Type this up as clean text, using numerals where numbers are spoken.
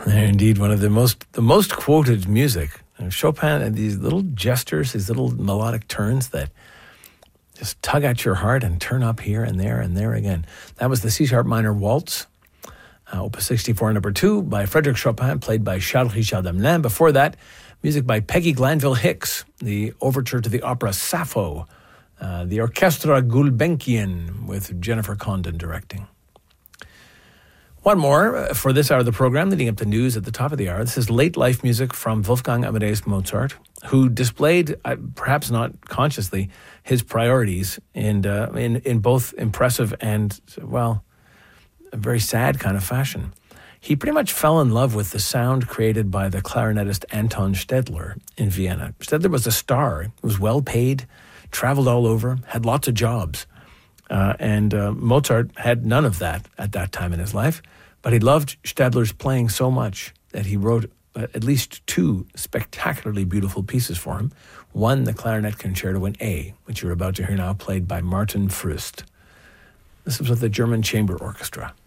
They're indeed one of the most quoted music. Chopin and these little gestures, these little melodic turns that just tug at your heart and turn up here and there again. That was the C-sharp minor waltz, Opus 64, number 2, by Frédéric Chopin, played by Charles Richard Hamelin. Before that, music by Peggy Glanville Hicks, the overture to the opera Sappho, the Orchestra Gulbenkian with Jennifer Condon directing. One more for this hour of the program, leading up to news at the top of the hour. This is late life music from Wolfgang Amadeus Mozart, who displayed, perhaps not consciously, his priorities in both impressive and, well, a very sad kind of fashion. He pretty much fell in love with the sound created by the clarinetist Anton Stedler in Vienna. Stedler was a star, was well paid, traveled all over, had lots of jobs. And Mozart had none of that at that time in his life, but he loved Stedler's playing so much that he wrote at least 2 spectacularly beautiful pieces for him. One, the Clarinet Concerto in A, which you're about to hear now, played by Martin Früst. This was with the German Chamber Orchestra.